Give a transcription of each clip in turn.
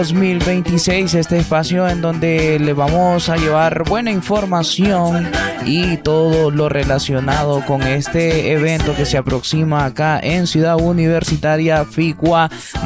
2026, este espacio en donde le vamos a llevar buena información y todo lo relacionado con este evento que se aproxima acá en Ciudad Universitaria FICUA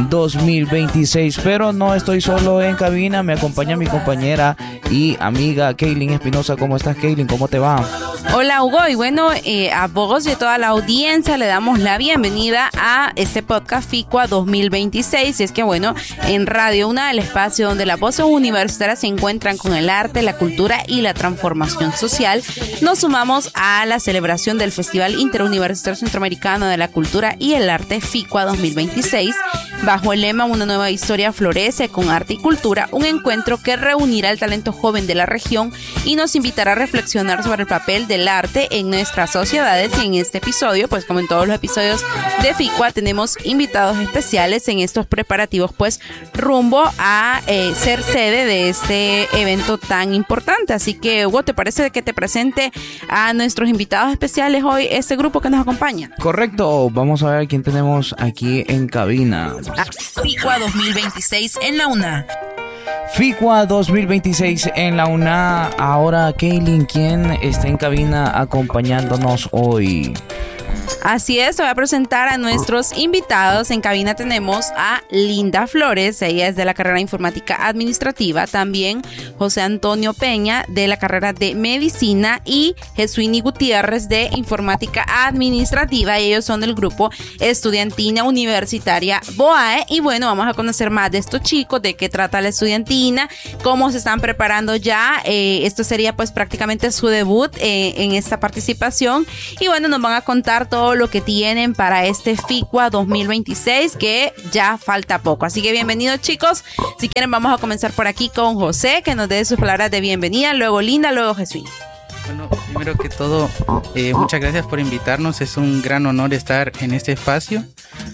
2026. Pero no estoy solo en cabina, me acompaña mi compañera y amiga Kaylin Espinosa. ¿Cómo estás, Kaylin? ¿Cómo te va? Hola, Hugo, y bueno, a vos y a toda la audiencia le damos la bienvenida a este podcast FICUA 2026. Y es que bueno, en Radio UNA, el espacio donde las voces universitarias se encuentran con el arte, la cultura y la transformación social, nos sumamos a la celebración del Festival Interuniversitario Centroamericano de la Cultura y el Arte FICUA 2026, bajo el lema Una nueva historia florece con arte y cultura, un encuentro que reunirá el talento joven de la región y nos invitará a reflexionar sobre el papel del arte en nuestras sociedades. Y en este episodio, pues como en todos los episodios de FICUA, tenemos invitados especiales en estos preparativos, pues rumbo a ser sede de este evento tan importante. Así que, Hugo, ¿te parece que te presente a nuestros invitados especiales hoy, este grupo que nos acompaña? Correcto, vamos a ver quién tenemos aquí en cabina. FICUA 2026 en la UNA. FICUA 2026 en la UNA. Ahora, Kaylin, ¿quién está en cabina acompañándonos hoy? Así es, te voy a presentar a nuestros invitados. En cabina tenemos a Linda Flores, ella es de la carrera de Informática Administrativa, también José Antonio Peña de la carrera de Medicina y Jesuini Gutiérrez de Informática Administrativa. Ellos son del grupo Estudiantina Universitaria BOAE. Y bueno, vamos a conocer más de estos chicos, de qué trata la estudiantina, cómo se están preparando ya. Esto sería pues prácticamente su debut en esta participación. Y bueno, nos van a contar todo lo que tienen para este FICUA 2026, que ya falta poco. Así que bienvenidos, chicos. Si quieren, vamos a comenzar por aquí con José, que nos dé sus palabras de bienvenida, luego Linda, luego Jesús. Bueno, primero que todo, muchas gracias por invitarnos. Es un gran honor estar en este espacio.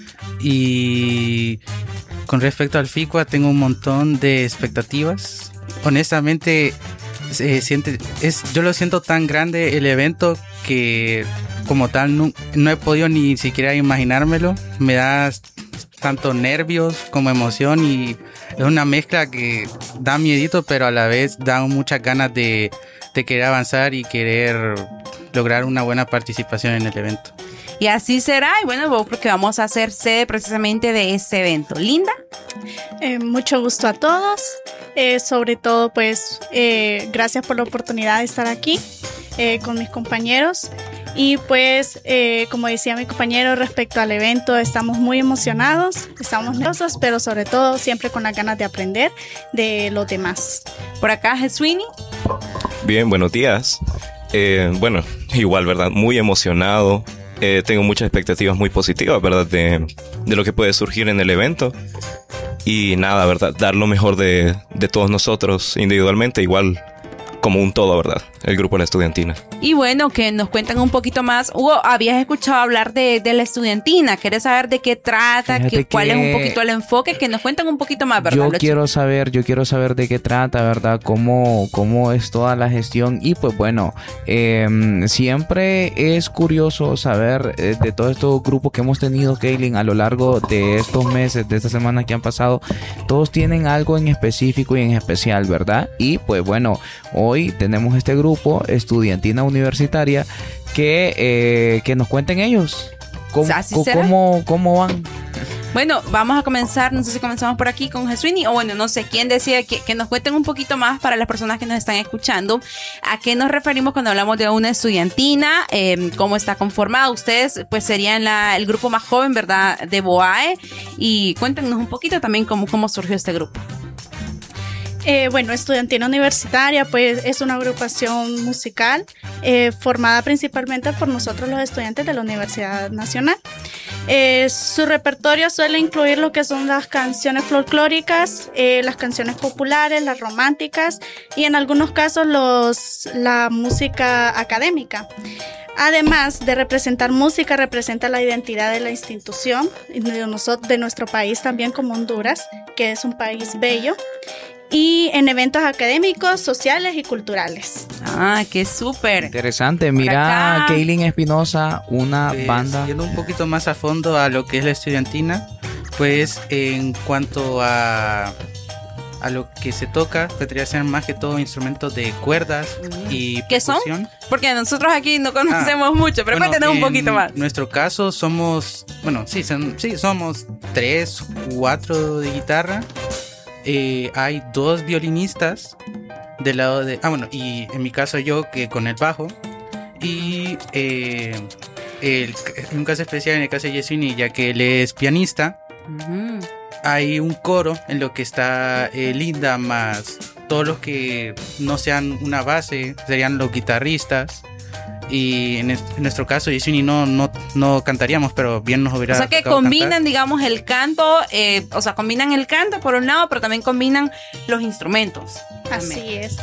Y con respecto al FICUA, tengo un montón de expectativas. Honestamente, yo lo siento tan grande el evento que como tal no he podido ni siquiera imaginármelo. Me da tanto nervios como emoción y es una mezcla que da miedito, pero a la vez da muchas ganas de querer avanzar y querer lograr una buena participación en el evento. Y así será, y bueno, porque vamos a hacer sede precisamente de este evento. Linda. Mucho gusto a todos, sobre todo pues gracias por la oportunidad de estar aquí con mis compañeros. Y pues, como decía mi compañero respecto al evento, estamos muy emocionados, estamos nerviosos, pero sobre todo siempre con las ganas de aprender de los demás. Por acá, Jesuini. Bien, buenos días. Bueno, igual, ¿verdad? Muy emocionado. Tengo muchas expectativas muy positivas, ¿verdad? De lo que puede surgir en el evento. Y nada, ¿verdad? Dar lo mejor de todos nosotros individualmente, igual como un todo, ¿verdad? El grupo de la estudiantina. Y bueno, que nos cuenten un poquito más. Hugo, habías escuchado hablar de la estudiantina. ¿Quieres saber de qué trata? ¿Cuál es un poquito el enfoque? Que nos cuenten un poquito más, ¿verdad? Yo quiero saber de qué trata, ¿verdad? Cómo es toda la gestión. Y pues bueno, siempre es curioso saber de todos estos grupos que hemos tenido, Kaylin, a lo largo de estos meses, de estas semanas que han pasado. Todos tienen algo en específico y en especial, ¿verdad? Y pues bueno, hoy tenemos este grupo Estudiantina Universitaria que nos cuenten ellos cómo van. Bueno, vamos a comenzar, no sé si comenzamos por aquí con Jesuini, o bueno, no sé quién decide que nos cuenten un poquito más para las personas que nos están escuchando. ¿A qué nos referimos cuando hablamos de una estudiantina? ¿Cómo está conformada? Ustedes pues serían el grupo más joven, ¿verdad? De BOAE. Y cuéntenos un poquito también cómo surgió este grupo. Bueno, Estudiantina Universitaria pues es una agrupación musical formada principalmente por nosotros los estudiantes de la Universidad Nacional. Su repertorio suele incluir lo que son las canciones folclóricas, las canciones populares, las románticas y en algunos casos la música académica. Además de representar música, representa la identidad de la institución de nuestro país también como Honduras, que es un país bello. Y en eventos académicos, sociales y culturales. Ah, qué súper. Interesante. Mira, Kaylin Espinosa, una banda. Yendo un poquito más a fondo a lo que es la estudiantina, pues en cuanto a a lo que se toca, tendría que ser más que todo instrumentos de cuerdas y ¿Qué son? percusión. Porque nosotros aquí no conocemos mucho, pero cuéntanos un poquito más. En nuestro caso somos, somos 3, 4 de guitarra. Hay 2 violinistas del lado de... y en mi caso yo que con el bajo. Y en un caso especial, en el caso de Yesuni, ya que él es pianista, hay un coro en lo que está Linda, más todos los que no sean una base, serían los guitarristas. Y en nuestro caso, Yesuni no cantaríamos, pero bien nos hubiera... O sea que tocado combinan, cantar. digamos, el canto, combinan el canto por un lado, pero también combinan los instrumentos. Así es.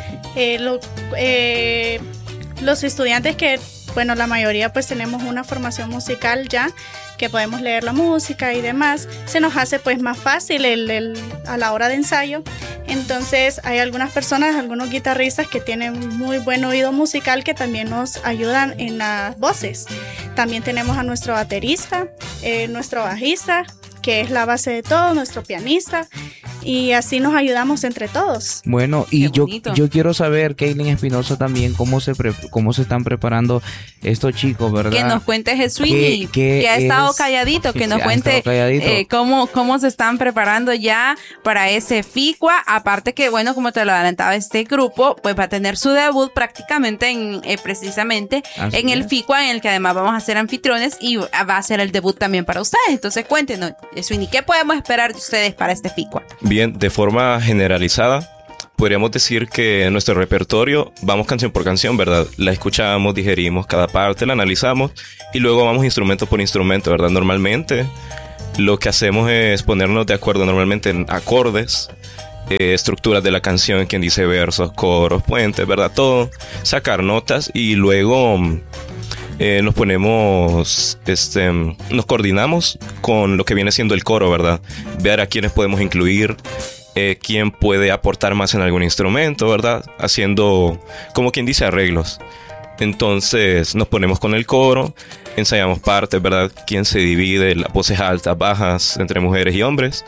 Los estudiantes que, bueno, la mayoría pues tenemos una formación musical ya, que podemos leer la música y demás, se nos hace pues más fácil a la hora de ensayo. Entonces hay algunas personas, algunos guitarristas que tienen muy buen oído musical que también nos ayudan en las voces. También tenemos a nuestro baterista, nuestro bajista, que es la base de todo, nuestro pianista, y así nos ayudamos entre todos. Bueno, y Qué bonito. yo quiero saber, Kaylin Espinosa, también cómo se están preparando estos chicos, ¿verdad? Que nos cuente Jesuini, que ha estado calladito, que nos ha cuente estado calladito. cómo se están preparando ya para ese FICUA. Aparte que, bueno, como te lo adelantaba, este grupo pues va a tener su debut prácticamente precisamente Así en el es. FICUA, en el que además vamos a ser anfitriones y va a ser el debut también para ustedes. Entonces cuéntenos, Jesuini, ¿qué podemos esperar de ustedes para este FICUA? Bien, de forma generalizada, podríamos decir que en nuestro repertorio vamos canción por canción, ¿verdad? La escuchamos, digerimos cada parte, la analizamos y luego vamos instrumento por instrumento, ¿verdad? Normalmente lo que hacemos es ponernos de acuerdo normalmente en acordes, estructuras de la canción, quien dice versos, coros, puentes, ¿verdad? Todo, sacar notas y luego... nos ponemos, nos coordinamos con lo que viene siendo el coro, ¿verdad? Ver a quiénes podemos incluir, quién puede aportar más en algún instrumento, ¿verdad? Haciendo, como quien dice, arreglos. Entonces nos ponemos con el coro, ensayamos partes, ¿verdad? Quién se divide, las voces altas, bajas, entre mujeres y hombres.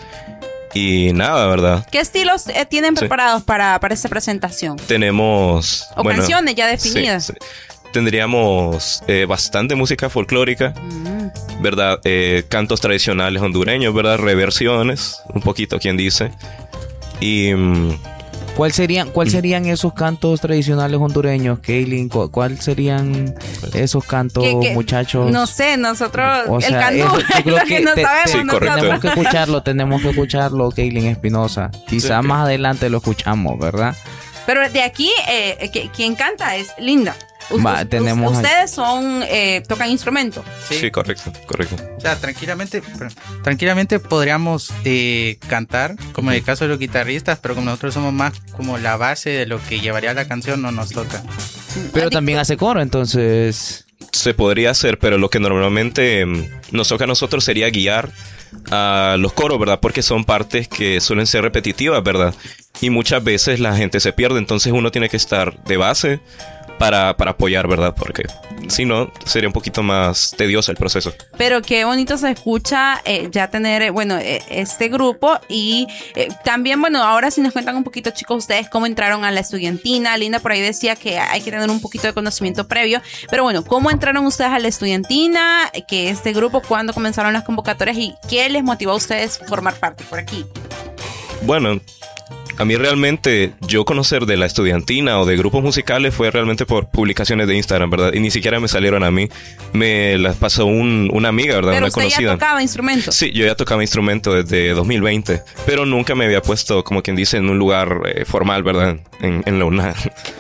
Y nada, ¿verdad? ¿Qué estilos tienen Sí. preparados para esta presentación? Tenemos... O canciones ya definidas. Sí. Tendríamos bastante música folclórica, ¿verdad? Cantos tradicionales hondureños, ¿verdad? Reversiones, un poquito, quien dice. Y... ¿Cuál serían esos cantos tradicionales hondureños, Kaylin? ¿Cuál serían esos cantos, ¿Qué? muchachos? No sé, nosotros, O el sea, cantú, yo es creo lo que no sabemos sí, correcto. nosotros. Tenemos que escucharlo, Kaylin Espinosa. Quizá Sí. más adelante lo escuchamos, ¿verdad? Pero de aquí, quien canta es Linda. Tenemos Ustedes tocan instrumentos. Sí, correcto. O sea, tranquilamente podríamos cantar, como en el caso de los guitarristas, pero como nosotros somos más como la base de lo que llevaría la canción, no nos toca. Pero también hace coro, entonces... Se podría hacer, pero lo que normalmente nos toca a nosotros sería guiar a los coros, ¿verdad? Porque son partes que suelen ser repetitivas, ¿verdad? Y muchas veces la gente se pierde, entonces uno tiene que estar de base para apoyar, ¿verdad? Porque si no, sería un poquito más tedioso el proceso. Pero qué bonito se escucha ya tener, este grupo. Y también, ahora si nos cuentan un poquito, chicos, ustedes cómo entraron a la estudiantina. Linda por ahí decía que hay que tener un poquito de conocimiento previo. Pero bueno, ¿cómo entraron ustedes a la estudiantina? Que este grupo, ¿cuándo comenzaron las convocatorias? ¿Y qué les motivó a ustedes formar parte por aquí? Bueno, a mí realmente, yo conocer de la estudiantina o de grupos musicales fue realmente por publicaciones de Instagram, ¿verdad? Y ni siquiera me salieron a mí. Me las pasó una amiga, ¿verdad? Pero Una usted conocida. ya tocaba instrumentos. Sí, yo ya tocaba instrumento desde 2020, pero nunca me había puesto, como quien dice, en un lugar formal, ¿verdad? En la UNAM.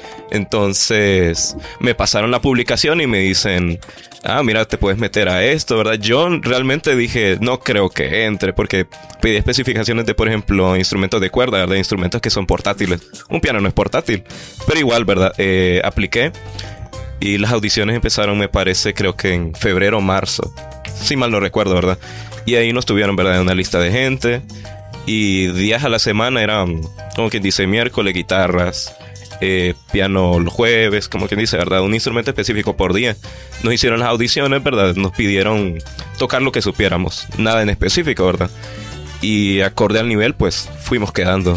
Entonces me pasaron la publicación y me dicen, mira, te puedes meter a esto, ¿verdad? Yo realmente dije, no creo que entre, porque pedí especificaciones de, por ejemplo, instrumentos de cuerda, ¿verdad? Instrumentos que son portátiles. Un piano no es portátil, pero igual, ¿verdad? Apliqué y las audiciones empezaron, me parece, creo que en febrero o marzo, si mal no recuerdo, ¿verdad? Y ahí nos tuvieron, ¿verdad? En una lista de gente y días a la semana eran, como quien dice, miércoles guitarras, piano los jueves, como quien dice, ¿verdad? Un instrumento específico por día. Nos hicieron las audiciones, ¿verdad? Nos pidieron tocar lo que supiéramos, nada en específico, ¿verdad? Y acorde al nivel, pues fuimos quedando.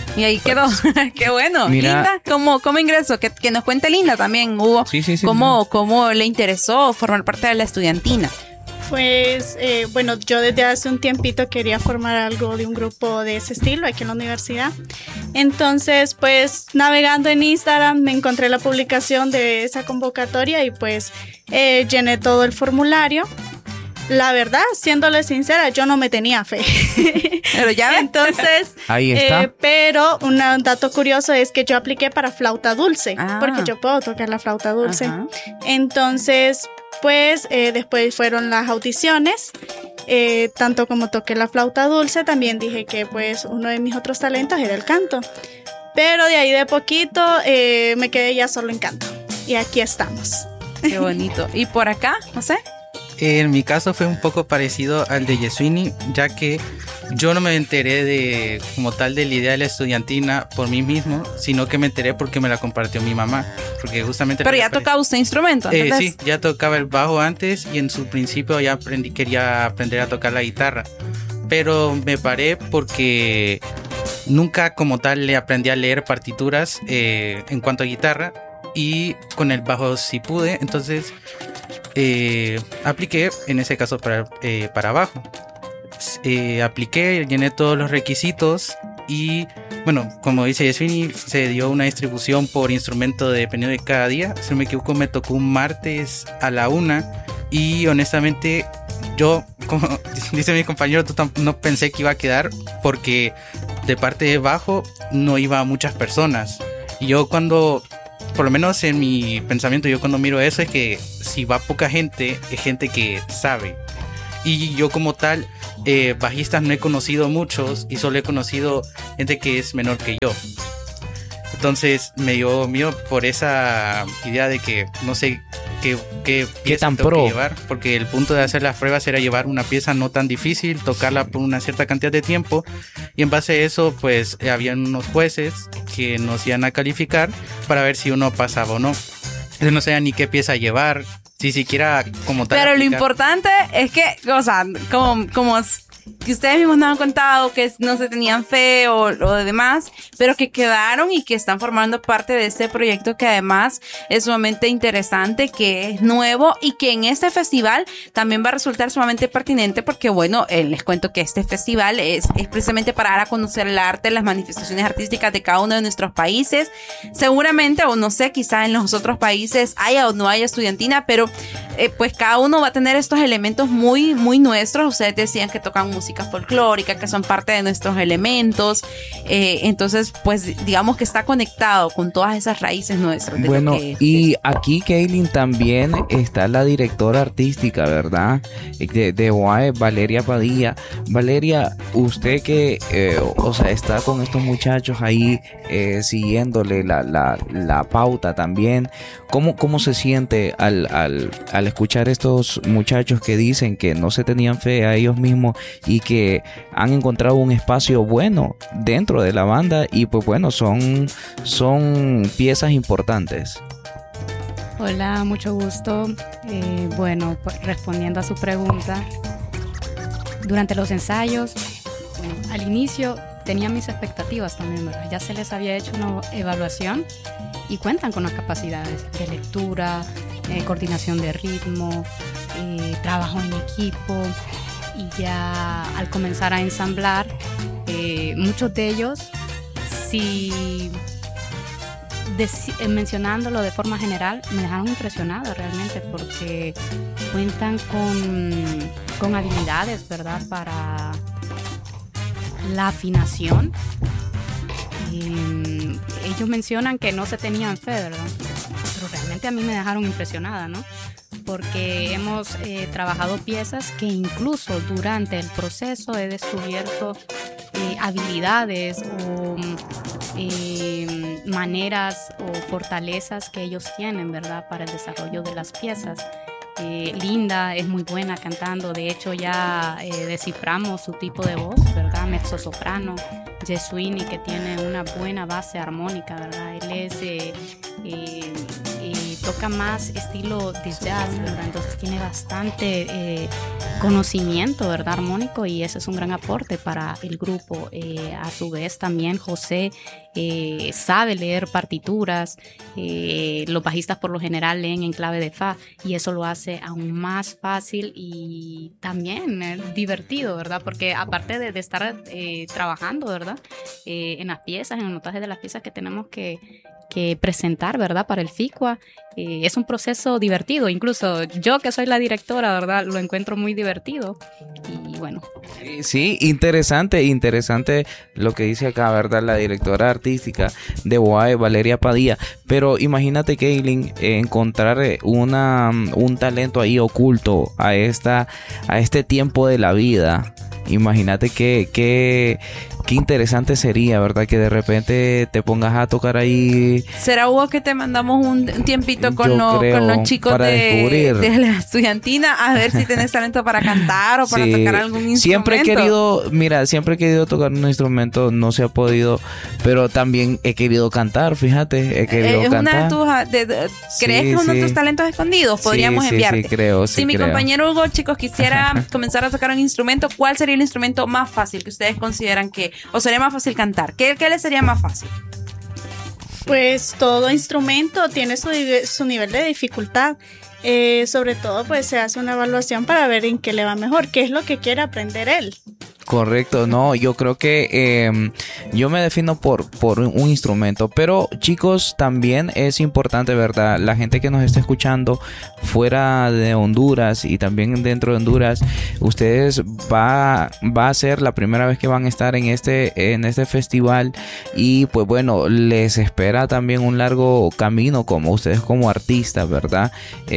Y ahí quedó. Qué bueno. Mira. Linda, ¿cómo ingresó? Que nos cuente Linda también, Hugo. Sí, sí, sí. ¿Cómo le interesó formar parte de la estudiantina? Pues bueno, yo desde hace un tiempito quería formar algo de un grupo de ese estilo aquí en la universidad. Entonces, pues navegando en Instagram me encontré la publicación de esa convocatoria y pues llené todo el formulario. La verdad, siéndole sincera, yo no me tenía fe. Pero ya ven. Entonces, Ahí está. pero un dato curioso es que yo apliqué para flauta dulce, porque yo puedo tocar la flauta dulce. Ajá. Entonces, pues después fueron las audiciones. Tanto como toqué la flauta dulce, también dije que pues uno de mis otros talentos era el canto. Pero de ahí de poquito me quedé ya solo en canto. Y aquí estamos. Qué bonito. ¿Y por acá, José? En mi caso fue un poco parecido al de Yeswini, ya que yo no me enteré de como tal de la idea de la estudiantina por mí mismo, sino que me enteré porque me la compartió mi mamá, porque justamente... Pero ya tocaba usted instrumento, entonces. Sí, ya tocaba el bajo antes y en su principio ya quería aprender a tocar la guitarra, pero me paré porque nunca como tal le aprendí a leer partituras en cuanto a guitarra, y con el bajo sí pude, entonces apliqué en ese caso para bajo. Apliqué, llené todos los requisitos y bueno, como dice Yeswini, se dio una distribución por instrumento dependiendo de cada día. Si no me equivoco, me tocó un martes a la 1 y honestamente yo, como dice mi compañero, no pensé que iba a quedar porque de parte de bajo no iba muchas personas. Y yo por lo menos en mi pensamiento, yo cuando miro eso es que si va poca gente, es gente que sabe. Y yo como tal, bajistas no he conocido muchos y solo he conocido gente que es menor que yo. Entonces me dio miedo por esa idea de que no sé qué pieza tan tengo pro que llevar, porque el punto de hacer las pruebas era llevar una pieza no tan difícil, tocarla por una cierta cantidad de tiempo, y en base a eso pues habían unos jueces que nos iban a calificar para ver si uno pasaba o no. Entonces no sabía ni qué pieza llevar, si siquiera como tal. Pero lo importante es que, o sea, como que ustedes mismos nos han contado que no se tenían fe o demás, pero que quedaron y que están formando parte de este proyecto que además es sumamente interesante, que es nuevo y que en este festival también va a resultar sumamente pertinente porque, bueno, les cuento que este festival es precisamente para dar a conocer el arte, las manifestaciones artísticas de cada uno de nuestros países. Seguramente, o no sé, quizá en los otros países haya o no haya estudiantina, pero pues cada uno va a tener estos elementos muy, muy nuestros. Ustedes decían que tocan música folclórica, que son parte de nuestros elementos. Entonces, pues digamos que está conectado con todas esas raíces nuestras. Bueno, y aquí, Kaylin, también está la directora artística, ¿verdad? De UAE, Valeria Padilla. Valeria, usted que, o sea, está con estos muchachos ahí siguiéndole la pauta también. ¿Cómo se siente al escuchar estos muchachos que dicen que no se tenían fe a ellos mismos y que han encontrado un espacio bueno dentro de la banda y pues bueno, son piezas importantes? Hola, mucho gusto. Bueno, pues, respondiendo a su pregunta, durante los ensayos, al inicio tenía mis expectativas también, ¿verdad? Ya se les había hecho una evaluación y cuentan con las capacidades de lectura, coordinación de ritmo, trabajo en equipo, y ya al comenzar a ensamblar, muchos de ellos, sí, mencionándolo de forma general, me dejaron impresionada realmente porque cuentan con habilidades, ¿verdad?, para la afinación. Ellos mencionan que no se tenían fe, ¿verdad? Pero realmente a mí me dejaron impresionada, ¿no? Porque hemos trabajado piezas que incluso durante el proceso he descubierto habilidades o maneras o fortalezas que ellos tienen, ¿verdad?, para el desarrollo de las piezas. Linda es muy buena cantando, de hecho ya desciframos su tipo de voz, ¿verdad?, mezzosoprano. Jesuini, que tiene una buena base armónica, ¿verdad? Él es toca más estilo de jazz, ¿verdad? Entonces tiene bastante conocimiento, ¿verdad? Armónico, y ese es un gran aporte para el grupo. A su vez también José sabe leer partituras. Los bajistas por lo general leen en clave de fa, y eso lo hace aún más fácil y también divertido, ¿verdad? Porque aparte de estar trabajando, ¿verdad? En las piezas, en el notaje de las piezas que tenemos que presentar, ¿verdad? Para el FICUA, es un proceso divertido. Incluso yo, que soy la directora, ¿verdad? Lo encuentro muy divertido. Y bueno. Sí, interesante lo que dice acá, ¿verdad? La directora artística de BOAE, Valeria Padilla. Pero imagínate, Kaylin, encontrar un talento ahí oculto a este tiempo de la vida. Imagínate qué interesante sería, ¿verdad? Que de repente te pongas a tocar ahí. ¿Será, Hugo, que te mandamos un tiempito con los chicos de la estudiantina a ver si tienes talento para cantar o para tocar algún instrumento? Siempre he querido tocar un instrumento, no se ha podido, pero también he querido cantar, fíjate, cantar. Una de tus, ¿crees que es uno de tus talentos escondidos? Podríamos enviarte. Sí, creo. Si mi compañero Hugo, chicos, quisiera comenzar a tocar un instrumento, ¿cuál sería el instrumento más fácil que ustedes consideran o sería más fácil cantar? ¿Qué les sería más fácil? Pues todo instrumento tiene su nivel de dificultad. Sobre todo, pues se hace una evaluación para ver en qué le va mejor, qué es lo que quiere aprender él. Correcto, no, yo creo que yo me defino por un instrumento, pero chicos, también es importante, ¿verdad? La gente que nos está escuchando fuera de Honduras y también dentro de Honduras, ustedes va a ser la primera vez que van a estar en este festival, y pues bueno, les espera también un largo camino como ustedes como artistas, ¿verdad?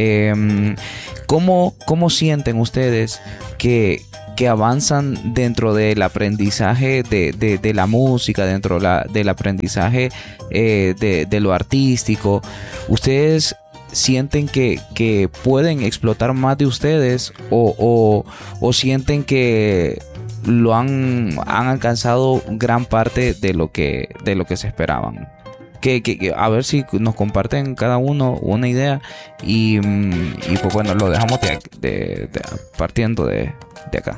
¿Cómo sienten ustedes que avanzan dentro del aprendizaje de la música, dentro del aprendizaje de lo artístico? ¿Ustedes sienten que pueden explotar más de ustedes o sienten que lo han alcanzado gran parte de lo que se esperaban? Que a ver si nos comparten cada uno una idea y pues bueno, lo dejamos partiendo de acá.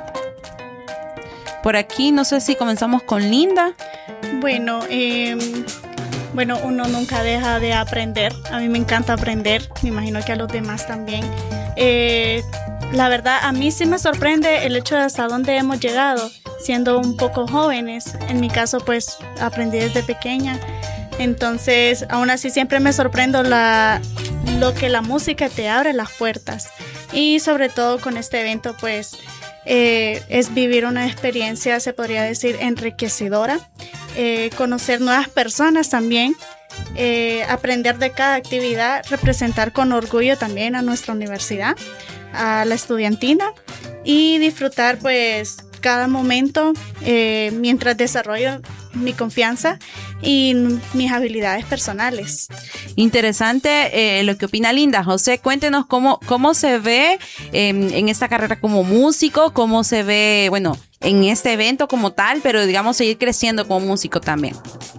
Por aquí, no sé si comenzamos con Linda. Bueno, uno nunca deja de aprender. A mí me encanta aprender, me imagino que a los demás también. La verdad, a mí sí me sorprende el hecho de hasta dónde hemos llegado, siendo un poco jóvenes. En mi caso, pues, aprendí desde pequeña. Entonces, aún así siempre me sorprendo lo que la música te abre las puertas. Y sobre todo con este evento, pues, es vivir una experiencia, se podría decir, enriquecedora. Conocer nuevas personas también. Aprender de cada actividad, representar con orgullo también a nuestra universidad, a la estudiantina, y disfrutar, pues, cada momento mientras desarrollo mi confianza y mis habilidades personales. Interesante lo que opina Linda. José, cuéntenos cómo se ve en esta carrera como músico, cómo se ve, bueno, en este evento como tal, pero digamos seguir creciendo como músico también.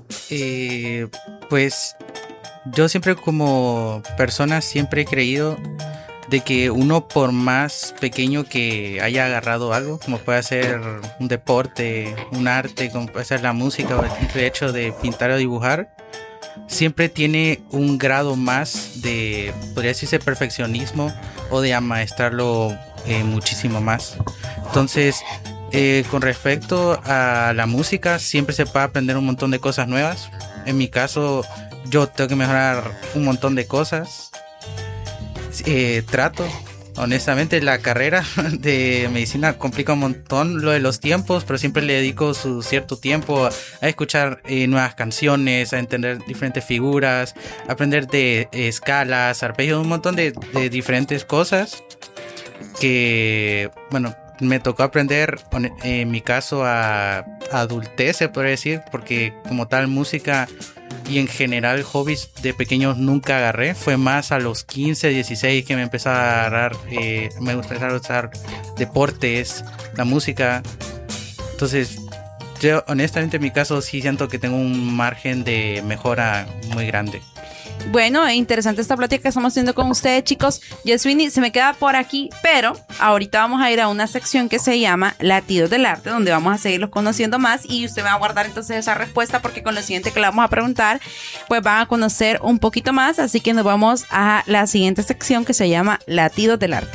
Pues yo siempre como persona siempre he creído de que uno, por más pequeño que haya agarrado algo, como puede ser un deporte, un arte, como puede ser la música o el simple hecho de pintar o dibujar, siempre tiene un grado más de, podría decirse, perfeccionismo o de amaestrarlo muchísimo más. Entonces, con respecto a la música, siempre se puede aprender un montón de cosas nuevas. En mi caso, yo tengo que mejorar un montón de cosas. Trato, honestamente, la carrera de medicina complica un montón lo de los tiempos, pero siempre le dedico su cierto tiempo a escuchar nuevas canciones, a entender diferentes figuras, a aprender de escalas, arpegios, un montón de diferentes cosas que, bueno, me tocó aprender, en mi caso, a adultez, se podría decir, porque como tal música y en general hobbies de pequeños nunca agarré. Fue más a los 15, 16 que me empezó a agarrar, me gusta usar deportes, la música. Entonces yo honestamente en mi caso sí siento que tengo un margen de mejora muy grande. Bueno, interesante esta plática que estamos haciendo con ustedes, chicos. Yeswini se me queda por aquí, pero ahorita vamos a ir a una sección que se llama Latidos del Arte, donde vamos a seguirlos conociendo más y usted va a guardar entonces esa respuesta porque con lo siguiente que le vamos a preguntar, pues van a conocer un poquito más. Así que nos vamos a la siguiente sección que se llama Latidos del Arte.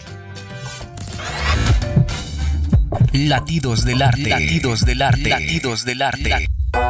Latidos del arte. Latidos del arte. Latidos del arte.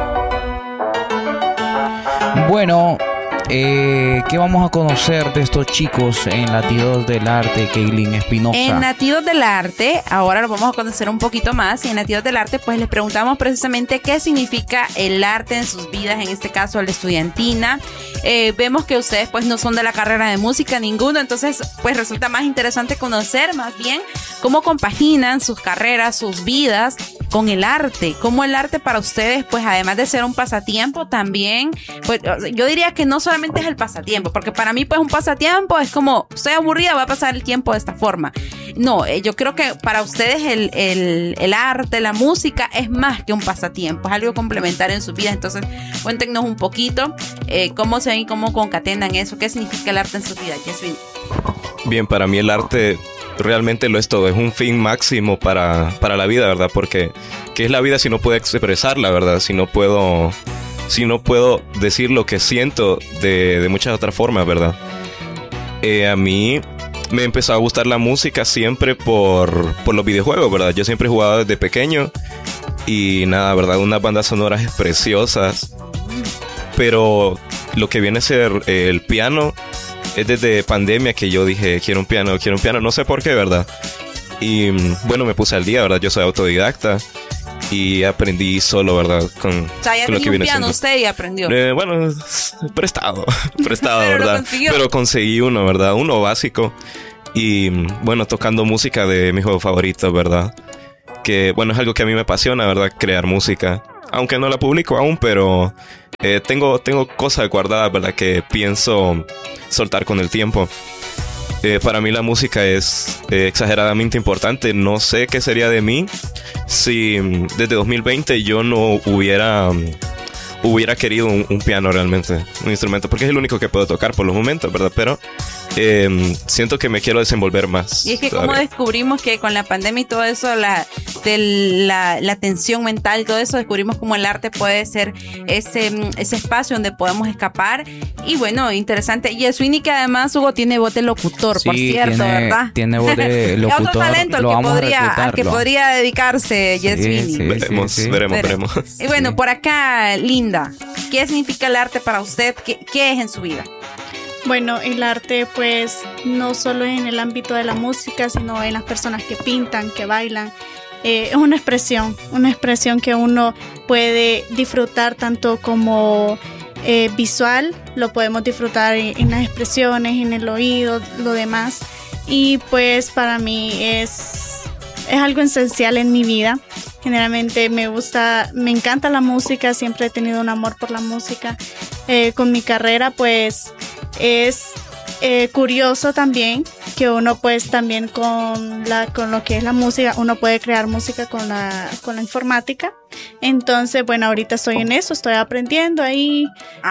Bueno, ¿qué vamos a conocer de estos chicos en Latidos del Arte, Kaylin Espinosa? En Latidos del Arte, ahora lo vamos a conocer un poquito más. Y en Latidos del Arte, pues les preguntamos precisamente qué significa el arte en sus vidas, en este caso la estudiantina. Vemos que ustedes pues no son de la carrera de música ninguno, entonces pues resulta más interesante conocer más bien cómo compaginan sus carreras, sus vidas con el arte. Cómo el arte para ustedes, pues además de ser un pasatiempo, también, pues yo diría que no solamente es el pasatiempo, porque para mí pues un pasatiempo es como, estoy aburrida, voy a pasar el tiempo de esta forma. No, yo creo que para ustedes el arte, la música es más que un pasatiempo, es algo complementario en sus vidas. Entonces cuéntenos un poquito cómo se ven y cómo concatenan eso, qué significa el arte en sus vidas. Bien, para mí el arte realmente lo es todo, es un fin máximo para la vida, ¿verdad? Porque ¿qué es la vida si no puedo expresarla, verdad? Si no puedo decir lo que siento de muchas otras formas, ¿verdad? A mí me empezó a gustar la música siempre por los videojuegos, ¿verdad? Yo siempre he jugado desde pequeño y nada, ¿verdad? Unas bandas sonoras preciosas, pero lo que viene a ser el piano es desde pandemia que yo dije, quiero un piano, no sé por qué, ¿verdad? Y bueno, me puse al día, ¿verdad? Yo soy autodidacta y aprendí solo, ¿verdad? O sea, ya tenía un piano usted y aprendió. Bueno, prestado, ¿verdad? Pero conseguí uno, ¿verdad? Uno básico. Y bueno, tocando música de mi juego favorito, ¿verdad? Que bueno, es algo que a mí me apasiona, ¿verdad? Crear música. Aunque no la publico aún, pero tengo cosas guardadas, ¿verdad? Que pienso soltar con el tiempo. Para mí la música es exageradamente importante. No sé qué sería de mí si desde 2020 yo no hubiera querido un piano realmente, un instrumento, porque es el único que puedo tocar por los momentos, ¿verdad? Pero siento que me quiero desenvolver más. Y es que como descubrimos que con la pandemia y todo eso, la tensión mental y todo eso, descubrimos cómo el arte puede ser ese espacio donde podemos escapar. Y bueno, interesante. Y Yeswini, que además Hugo tiene voz de locutor, sí, por cierto, ¿verdad? Tiene voz de locutor. Otro talento al que podría dedicarse Yeswini. Sí, veremos. Y bueno, por acá, Linda, ¿qué significa el arte para usted? ¿Qué es en su vida? Bueno, el arte pues no solo en el ámbito de la música, sino en las personas que pintan, que bailan. Es una expresión que uno puede disfrutar tanto como visual, lo podemos disfrutar en las expresiones, en el oído, lo demás. Y pues para mí es algo esencial en mi vida. Generalmente me encanta la música, siempre he tenido un amor por la música. Con mi carrera pues es curioso también que uno pues también con lo que es la música, uno puede crear música con la informática. Entonces, bueno, ahorita estoy en eso, estoy aprendiendo ahí,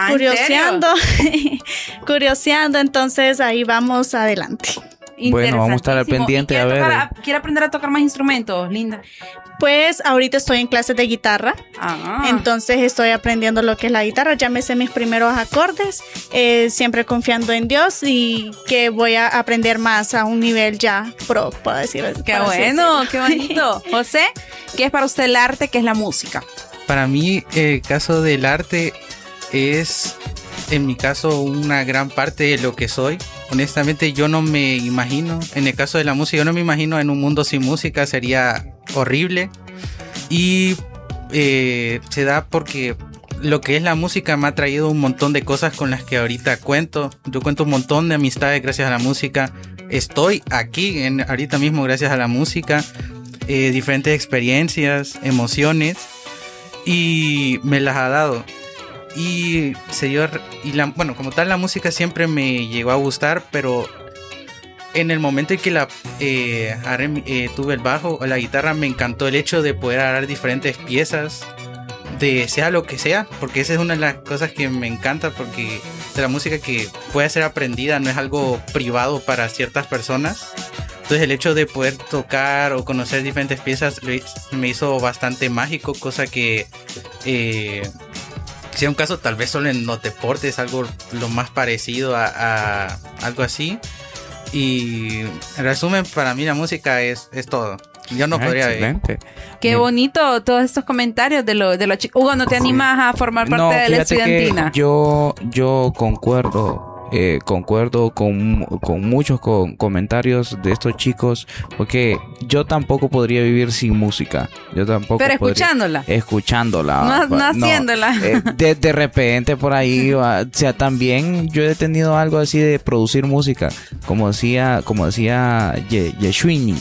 curioseando, entonces ahí vamos adelante. Bueno, vamos a estar al pendiente a ver. ¿Quiere aprender a tocar más instrumentos, Linda? Pues ahorita estoy en clases de guitarra. Entonces estoy aprendiendo lo que es la guitarra. Ya me sé mis primeros acordes, siempre confiando en Dios y que voy a aprender más a un nivel ya pro, puedo decirlo. Qué bueno, qué bonito. José, ¿qué es para usted el arte? ¿Qué es la música? Para mí el caso del arte es, en mi caso, una gran parte de lo que soy. Honestamente yo no me imagino, en el caso de la música, yo no me imagino en un mundo sin música, sería horrible. Y se da porque lo que es la música me ha traído un montón de cosas con las que ahorita cuento. Yo cuento un montón de amistades gracias a la música. Estoy aquí ahorita mismo gracias a la música. Diferentes experiencias, emociones, y me las ha dado. Bueno, como tal la música siempre me llegó a gustar, pero en el momento en que tuve el bajo o la guitarra, me encantó el hecho de poder agarrar diferentes piezas de sea lo que sea, porque esa es una de las cosas que me encanta, porque de la música que puede ser aprendida, no es algo privado para ciertas personas. Entonces el hecho de poder tocar o conocer diferentes piezas me hizo bastante mágico, cosa que si es un caso tal vez solo en los deportes, algo lo más parecido a algo así. Y en resumen, para mí la música es todo. Yo no podría vivir. Qué bonito todos estos comentarios de los chicos. Hugo, ¿no te animas a formar parte de la estudiantina? Yo concuerdo con muchos comentarios de estos chicos, porque yo tampoco podría vivir sin música. Pero escuchándola. No haciéndola. De repente por ahí, o sea, también yo he tenido algo así de producir música, como decía Yeswini.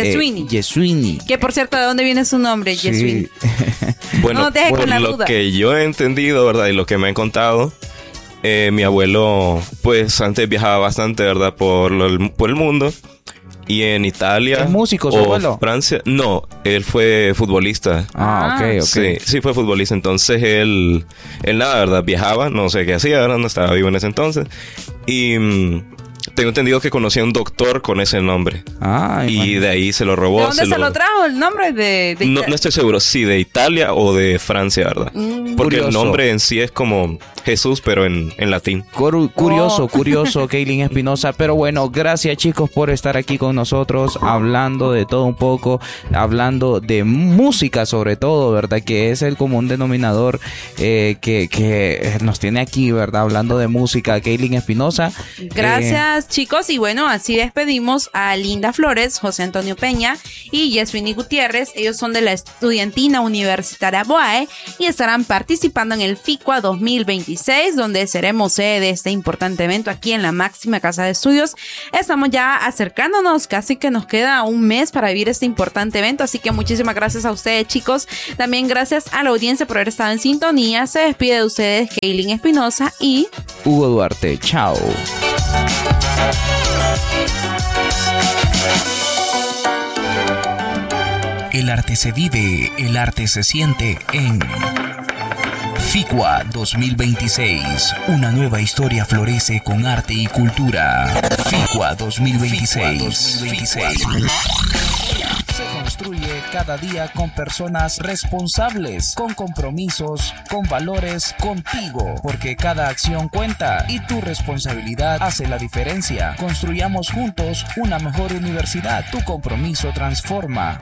Que por cierto, ¿de dónde viene su nombre? Sí. Yeswini. Bueno, no te dejes por con la lo duda. que yo he entendido, ¿verdad? Y lo que me han contado, mi abuelo, pues antes viajaba bastante, ¿verdad? Por el mundo. Y en Italia. ¿Es músico su abuelo? Francia. No, él fue futbolista. Ok. Sí, fue futbolista. Entonces él nada, ¿verdad? Viajaba, no sé qué hacía, ¿verdad? No estaba vivo en ese entonces. Y tengo entendido que conocía a un doctor con ese nombre. Y de ahí se lo robó. ¿De dónde se lo trajo el nombre de no estoy seguro si de Italia o de Francia, ¿verdad? Porque curioso. el nombre en sí es como Jesús, pero en latín. Curioso, Kaylin Espinosa. Pero bueno, gracias chicos por estar aquí con nosotros, hablando de todo un poco, hablando de música sobre todo, ¿verdad? Que es el común denominador que nos tiene aquí, ¿verdad? Hablando de música, Kaylin Espinosa. Gracias chicos, y bueno, así despedimos a Linda Flores, José Antonio Peña y Yeswini Gutiérrez. Ellos son de la Estudiantina Universitaria BOAE y estarán participando en el FICUA 2026, donde seremos sede de este importante evento aquí en la máxima casa de estudios. Estamos ya acercándonos, casi que nos queda un mes para vivir este importante evento, así que muchísimas gracias a ustedes chicos. También gracias a la audiencia por haber estado en sintonía. Se despide de ustedes Kaylin Espinosa y Hugo Duarte. Chao. El arte se vive, el arte se siente en FICUA 2026. Una nueva historia florece con arte y cultura. FICUA 2026. Se construye cada día con personas responsables, con compromisos, con valores, contigo, porque cada acción cuenta y tu responsabilidad hace la diferencia. Construyamos juntos una mejor universidad. Tu compromiso transforma.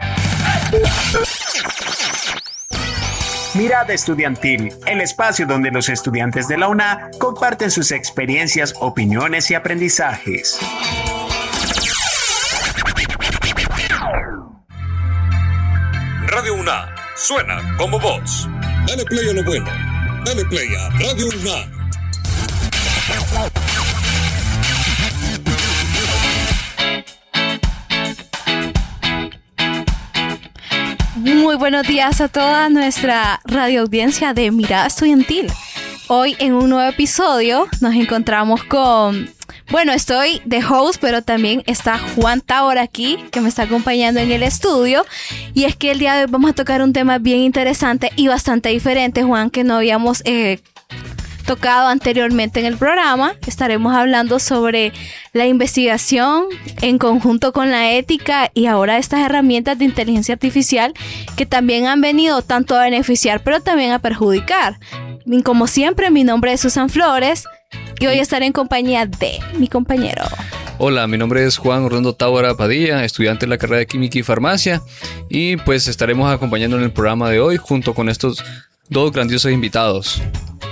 Mirada Estudiantil, el espacio donde los estudiantes de la UNA comparten sus experiencias, opiniones y aprendizajes. Radio UNA, suena como voz. Dale play a lo bueno. Dale play a Radio UNA. Muy buenos días a toda nuestra radio audiencia de Mirada Estudiantil. Hoy en un nuevo episodio nos encontramos con... Bueno, estoy de host, pero también está Juan Tábora aquí, que me está acompañando en el estudio. Y es que el día de hoy vamos a tocar un tema bien interesante y bastante diferente, Juan, que no habíamos tocado anteriormente en el programa. Estaremos hablando sobre la investigación en conjunto con la ética y ahora estas herramientas de inteligencia artificial que también han venido tanto a beneficiar, pero también a perjudicar. Y como siempre, mi nombre es Susan Flores. Y hoy estaré en compañía de mi compañero. Hola, mi nombre es Juan Orlando Tábora Padilla, estudiante de la carrera de Química y Farmacia. Y pues estaremos acompañando en el programa de hoy junto con estos dos grandiosos invitados.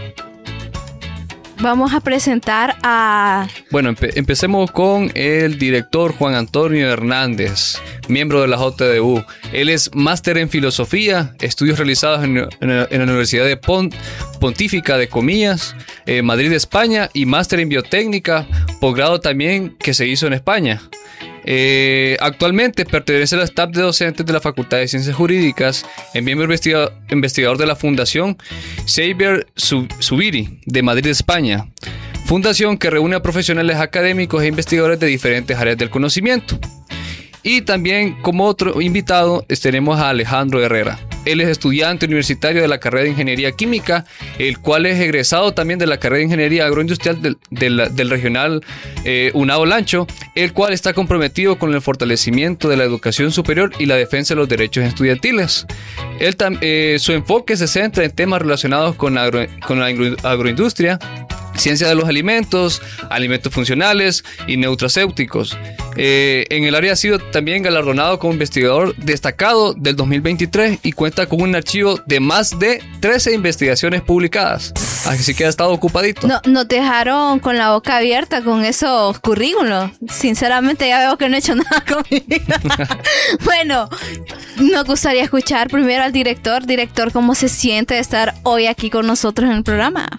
Vamos a presentar a... Bueno, empecemos con el director Juan Antonio Hernández, miembro de la JDU. Él es máster en filosofía, estudios realizados en la Universidad de Pontífica de Comillas, Madrid, España, y máster en biotécnica, posgrado también que se hizo en España. Actualmente pertenece al staff de docentes de la Facultad de Ciencias Jurídicas, es miembro investigador de la Fundación Xavier Zubiri de Madrid, España, fundación que reúne a profesionales académicos e investigadores de diferentes áreas del conocimiento. Y también como otro invitado tenemos a Alejandro Herrera. Él es estudiante universitario de la carrera de Ingeniería Química, el cual es egresado también de la carrera de Ingeniería Agroindustrial del regional UNA Olancho, el cual está comprometido con el fortalecimiento de la educación superior y la defensa de los derechos estudiantiles. Su enfoque se centra en temas relacionados con la agroindustria, ciencia de los alimentos, alimentos funcionales y nutracéuticos. En el área ha sido también galardonado como investigador destacado del 2023 y cuenta con un archivo de más de 13 investigaciones publicadas. Así que ha estado ocupadito. No, nos dejaron con la boca abierta con esos currículos. Sinceramente ya veo que no he hecho nada con mi vida. Bueno, nos gustaría escuchar primero al director. Director, ¿cómo se siente de estar hoy aquí con nosotros en el programa?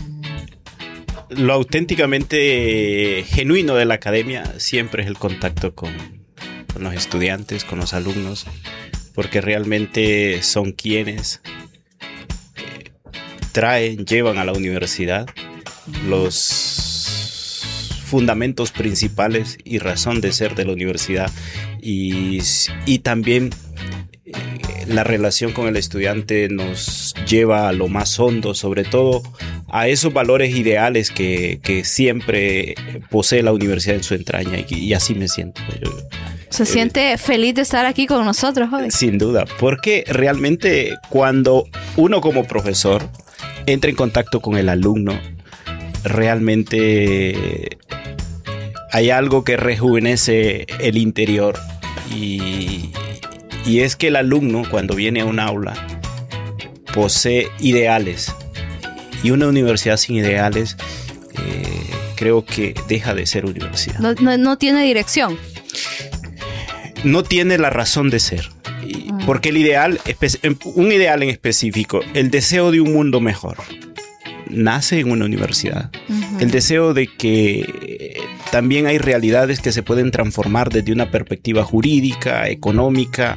Lo auténticamente genuino de la academia siempre es el contacto con los estudiantes, con los alumnos, porque realmente son quienes llevan a la universidad los fundamentos principales y razón de ser de la universidad y también la relación con el estudiante nos lleva a lo más hondo, sobre todo a esos valores ideales que siempre posee la universidad en su entraña y así me siento. ¿Se siente feliz de estar aquí con nosotros hoy? Sin duda, porque realmente cuando uno como profesor entra en contacto con el alumno, realmente hay algo que rejuvenece el interior y es que el alumno cuando viene a un aula posee ideales y una universidad sin ideales creo que deja de ser universidad. No tiene dirección. No tiene la razón de ser. Porque el ideal, un ideal en específico, el deseo de un mundo mejor, nace en una universidad. El deseo de que también hay realidades que se pueden transformar desde una perspectiva jurídica, económica,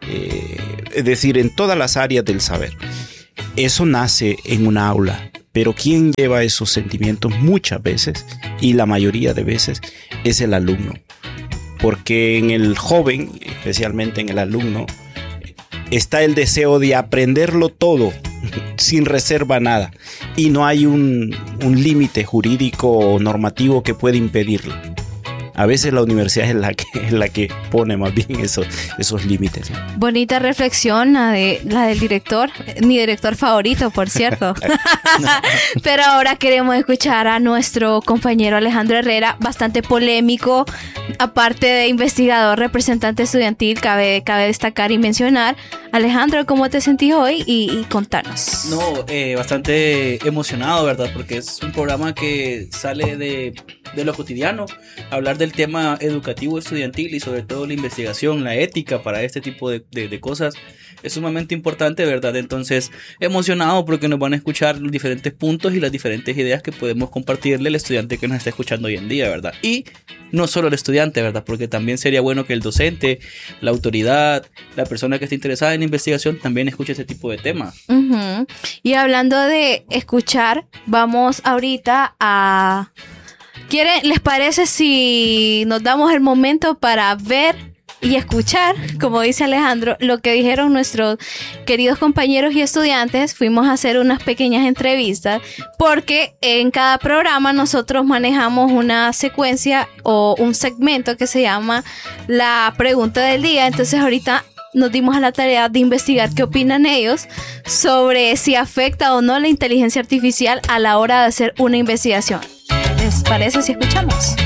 es decir, en todas las áreas del saber. Eso nace en una aula, pero quien lleva esos sentimientos muchas veces, y la mayoría de veces, es el alumno. Porque en el joven, especialmente en el alumno, está el deseo de aprenderlo todo, sin reserva nada. Y no hay un límite jurídico o normativo que pueda impedirlo. A veces la universidad es la que pone más bien esos límites, ¿no? Bonita reflexión la del director, mi director favorito, por cierto. Pero ahora queremos escuchar a nuestro compañero Alejandro Herrera, bastante polémico, aparte de investigador, representante estudiantil, cabe destacar y mencionar. Alejandro, ¿cómo te sentís hoy? Y contanos. No, bastante emocionado, ¿verdad? Porque es un programa que sale de lo cotidiano, hablar del tema educativo estudiantil y sobre todo la investigación, la ética para este tipo de cosas es sumamente importante, ¿verdad? Entonces, emocionado porque nos van a escuchar los diferentes puntos y las diferentes ideas que podemos compartirle al estudiante que nos está escuchando hoy en día, ¿verdad? Y no solo el estudiante, ¿verdad? Porque también sería bueno que el docente, la autoridad, la persona que esté interesada en investigación también escuche ese tipo de temas. Uh-huh. Y hablando de escuchar, vamos ahorita a... ¿Les parece si nos damos el momento para ver y escuchar, como dice Alejandro, lo que dijeron nuestros queridos compañeros y estudiantes? Fuimos a hacer unas pequeñas entrevistas porque en cada programa nosotros manejamos una secuencia o un segmento que se llama la pregunta del día. Entonces ahorita nos dimos a la tarea de investigar qué opinan ellos sobre si afecta o no la inteligencia artificial a la hora de hacer una investigación. ¿Les parece si escuchamos?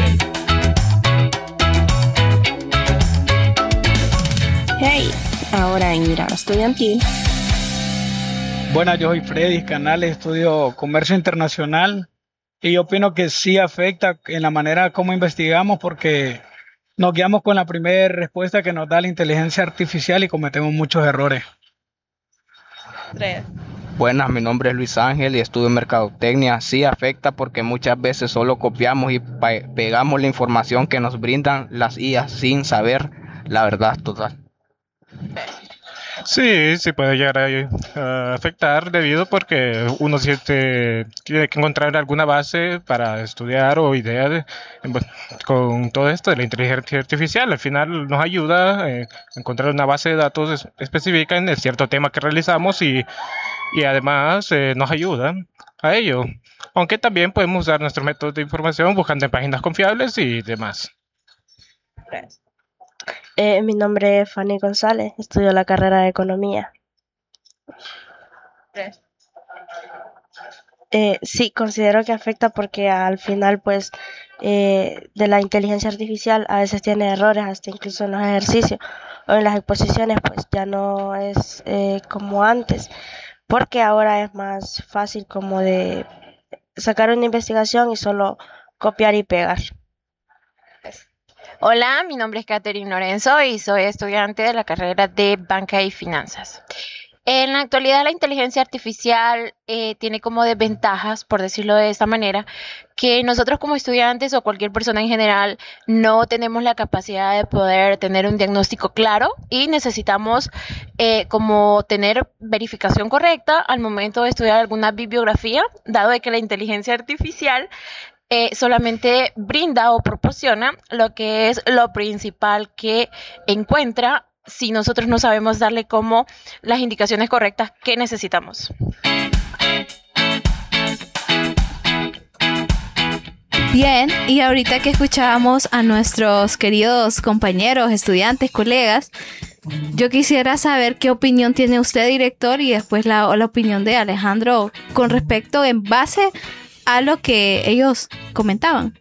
Hey, ahora en Mirada Estudiantil. Buenas, yo soy Freddy Canales, estudio Comercio Internacional y yo opino que sí afecta en la manera como investigamos porque nos guiamos con la primera respuesta que nos da la inteligencia artificial y cometemos muchos errores. Buenas, mi nombre es Luis Ángel y estudio Mercadotecnia. Sí afecta porque muchas veces solo copiamos y pegamos la información que nos brindan las IA sin saber la verdad total. Sí, sí puede llegar a afectar debido porque uno tiene que encontrar alguna base para estudiar o ideas con todo esto de la inteligencia artificial. Al final nos ayuda a encontrar una base de datos específica en el cierto tema que realizamos y además nos ayuda a ello. Aunque también podemos usar nuestros métodos de información buscando en páginas confiables y demás. Mi nombre es Fanny González, estudio la carrera de Economía. Sí, considero que afecta porque al final, pues, de la inteligencia artificial a veces tiene errores, hasta incluso en los ejercicios o en las exposiciones, pues ya no es como antes, porque ahora es más fácil como de sacar una investigación y solo copiar y pegar. Hola, mi nombre es Catherine Lorenzo y soy estudiante de la carrera de Banca y Finanzas. En la actualidad, la inteligencia artificial tiene como desventajas, por decirlo de esta manera, que nosotros como estudiantes o cualquier persona en general no tenemos la capacidad de poder tener un diagnóstico claro y necesitamos como tener verificación correcta al momento de estudiar alguna bibliografía, dado de que la inteligencia artificial solamente brinda o proporciona lo que es lo principal que encuentra si nosotros no sabemos darle como las indicaciones correctas que necesitamos. Bien, y ahorita que escuchábamos a nuestros queridos compañeros, estudiantes, colegas, yo quisiera saber qué opinión tiene usted, director, y después la opinión de Alejandro con respecto en base a lo que ellos comentaban.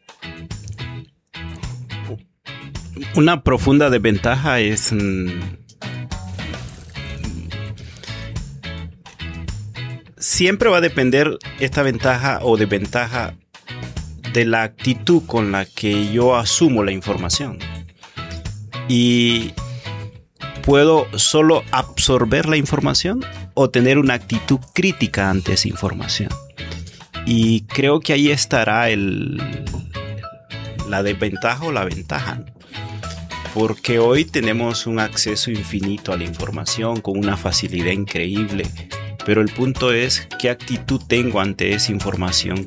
Una profunda desventaja es siempre va a depender esta ventaja o desventaja de la actitud con la que yo asumo la información. Y puedo solo absorber la información o tener una actitud crítica ante esa información. Y creo que ahí estará la desventaja o la ventaja. Porque hoy tenemos un acceso infinito a la información con una facilidad increíble. Pero el punto es qué actitud tengo ante esa información